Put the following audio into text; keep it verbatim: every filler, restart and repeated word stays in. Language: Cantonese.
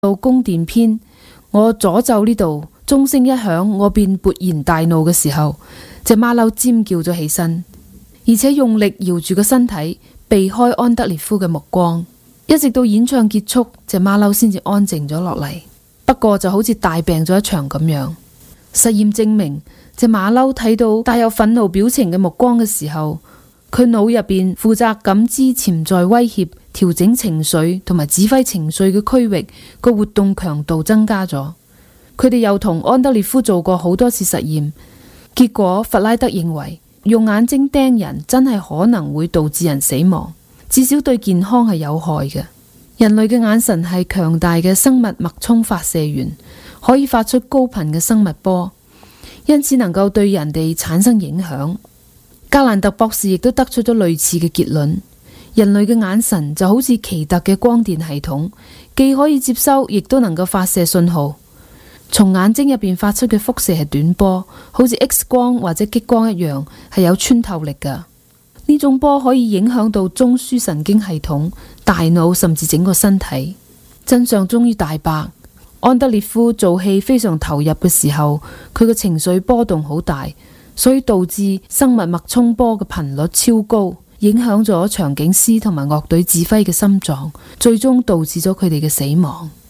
到宮殿篇，我左袖呢度鐘聲一響，我便勃然大怒嘅時候，隻馬騮尖叫咗起身，而且用力搖住個身體避開安德烈夫嘅目光，一直到演唱結束，隻馬騮先至安靜咗落嚟。不過就好似大病咗一場咁樣。實驗證明，隻馬騮睇到帶有憤怒表情嘅目光嘅時候，佢腦入邊負責感知潛在威脅、調整情緒同埋指揮情緒嘅區域個活動強度增加咗。佢哋又同安德烈夫做過好多次實驗，結果弗拉德認為用眼睛盯人真係可能會導致人死亡，至少對健康係有害嘅。人類嘅眼神係強大嘅生物脈衝發射源，可以發出高頻嘅生物波，因此能夠對人哋產生影響。格蘭特博士亦都得出咗類似嘅結論，人類嘅眼神就好似奇特嘅光電系統，既可以接收，亦都能夠發射信號。從眼睛入邊發出嘅輻射係短波，好似 X 光或者激光一樣，係有穿透力㗎。呢種波可以影響到中樞神經系統、大腦甚至整個身體。真相終於大白，安德烈夫做戲非常投入嘅時候，佢嘅情緒波動好大，所以導致生物脈衝波嘅頻率超高，影響咗場景師同埋樂隊指揮嘅心臟，最終導致咗佢哋嘅死亡。